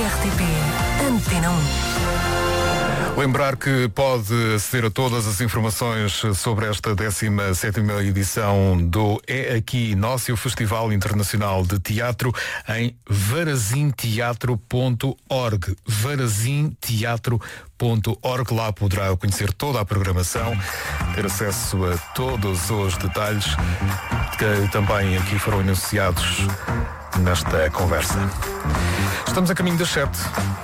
RTP Antena 1. Lembrar que pode aceder a todas as informações sobre esta 17ª edição do É Aqui Nócio Festival Internacional de Teatro em varazinteatro.org. varazinteatro.org. Lá poderá conhecer toda a programação, ter acesso a todos os detalhes que também aqui foram enunciados nesta conversa. Estamos a caminho das 7.